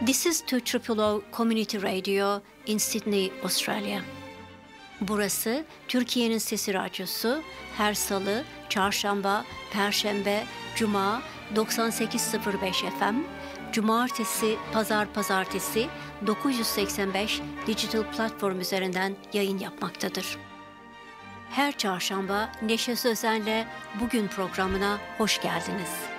This is 200 Community Radio in Sydney, Australia. Burası Türkiye'nin Sesi Radyosu. Her salı, çarşamba, perşembe, cuma 98.05 FM, cumartesi, pazartesi 985 dijital platform üzerinden yayın yapmaktadır. Her çarşamba Neşe Sözen'le Bugün programına hoş geldiniz.